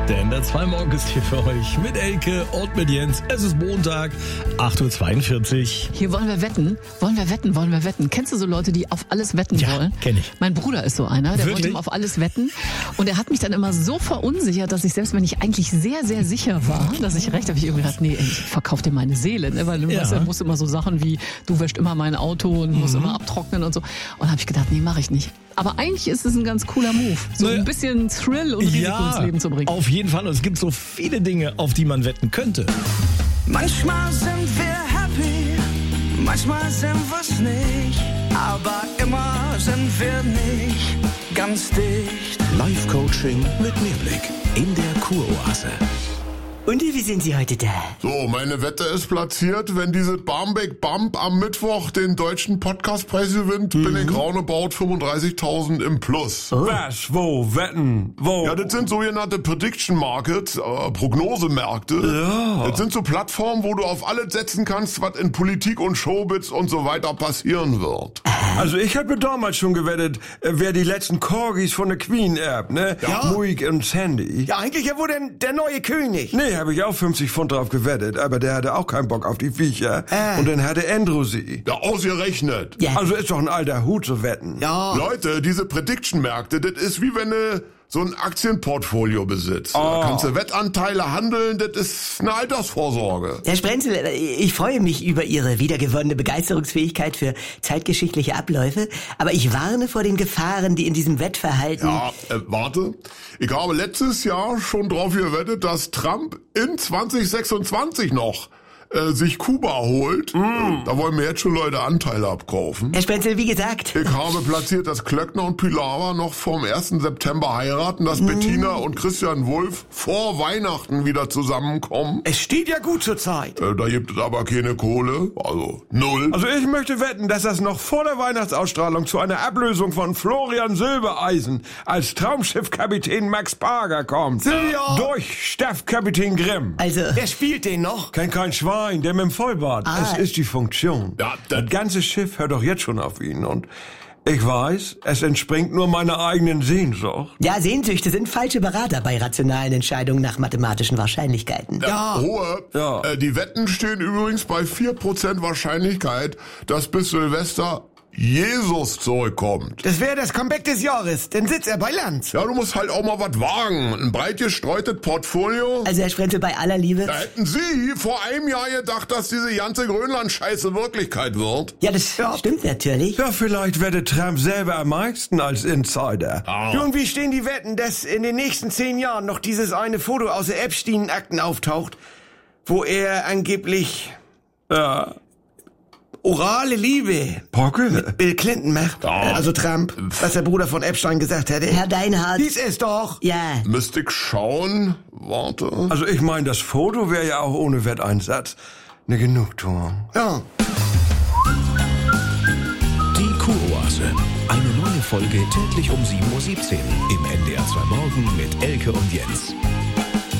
Denn der 2 Morgen ist hier für euch mit Elke und mit Jens. Es ist Montag, 8.42 Uhr. Hier wollen wir wetten. Kennst du so Leute, die auf alles wetten wollen? Kenn ich. Mein Bruder ist so einer, der Wirklich? wollte immer auf alles wetten. Und er hat mich dann immer so verunsichert, dass ich selbst, wenn ich eigentlich sehr, sehr sicher war, dass ich recht habe, ich irgendwie gedacht, nee, ich verkaufe dir meine Seele. Ne? Weil du weißt, er muss immer so Sachen wie, du wäschst immer mein Auto und musst immer abtrocknen und so. Und habe ich gedacht, nee, mache ich nicht. Aber eigentlich ist es ein ganz cooler Move, so ein bisschen Thrill und Risiko ins Leben zu bringen. Auf jeden Fall. Und es gibt so viele Dinge, auf die man wetten könnte. Manchmal sind wir happy, manchmal sind wir's nicht, aber immer sind wir nicht ganz dicht. Live-Coaching mit Mehrblick in der Kuroase. Und wie sind Sie heute da? So, meine Wette ist platziert. Wenn diese Barmbek Bump am Mittwoch den deutschen Podcastpreis gewinnt, bin ich roundabout 35.000 im Plus. Was? Wo? Wetten? Wo? Ja, das sind sogenannte Prediction Markets, Prognosemärkte. Ja. Das sind so Plattformen, wo du auf alles setzen kannst, was in Politik und Showbiz und so weiter passieren wird. Also ich habe damals schon gewettet, wer die letzten Corgis von der Queen erbt, ne? Ja. Muig und Sandy. Ja, eigentlich ja wohl der neue König. Nee, habe ich auch 50 Pfund drauf gewettet, aber der hatte auch keinen Bock auf die Viecher. Und dann hatte Andrew sie. Ja, ausgerechnet. Ja. Also ist doch ein alter Hut zu wetten. Ja. Leute, diese Prediction-Märkte, das ist wie wenn du so ein Aktienportfolio besitzt. Da kannst du Wettanteile handeln, das ist eine Altersvorsorge. Herr Sprenzel, ich freue mich über Ihre wiedergewonnene Begeisterungsfähigkeit für zeitgeschichtliche Abläufe, aber ich warne vor den Gefahren, die in diesem Wettverhalten... Ja, warte. Ich habe letztes Jahr schon drauf gewettet, dass Trump in 2026 noch sich Kuba holt. Da wollen mir jetzt schon Leute Anteile abkaufen. Herr Sprenzel, wie gesagt... Ich habe platziert, dass Klöckner und Pilawa noch vom 1. September heiraten, dass Bettina und Christian Wulff vor Weihnachten wieder zusammenkommen. Es steht ja gut zur Zeit. Da gibt es aber keine Kohle, also 0. Also ich möchte wetten, dass das noch vor der Weihnachtsausstrahlung zu einer Ablösung von Florian Silbereisen als Traumschiffkapitän Max Parger kommt. Ja. Durch Staffkapitän Grimm. Also... Wer spielt den noch? Kennt kein Schwein, der mit dem Vollbart. Es ist die Funktion. Ja, das ganze Schiff hört doch jetzt schon auf ihn. Und ich weiß, es entspringt nur meiner eigenen Sehnsucht. Ja, Sehnsüchte sind falsche Berater bei rationalen Entscheidungen nach mathematischen Wahrscheinlichkeiten. Ruhe. Ja. Die Wetten stehen übrigens bei 4% Wahrscheinlichkeit, dass bis Silvester Jesus zurückkommt. Das wäre das Comeback des Jahres. Dann sitzt er bei Lanz. Ja, du musst halt auch mal was wagen. Ein breit gestreutes Portfolio. Also Herr Sprenzel, bei aller Liebe... Da hätten Sie vor einem Jahr gedacht, dass diese ganze Grönland-Scheiße Wirklichkeit wird. Ja, das stimmt natürlich. Ja, vielleicht wettet Trump selber am meisten als Insider. Und wie stehen die Wetten, dass in den nächsten 10 Jahren noch dieses eine Foto aus der Epstein-Akten auftaucht, wo er angeblich orale Liebe Pocke? Bill Clinton macht? Also Trump, was der Bruder von Epstein gesagt hätte. Herr Deinhardt. Dies ist doch. Ja. Müsste ich schauen? Warte. Also ich meine, das Foto wäre ja auch ohne Wetteinsatz eine Genugtuung. Ja. Die Kuroase. Eine neue Folge täglich um 7.17 Uhr im NDR 2 Morgen mit Elke und Jens.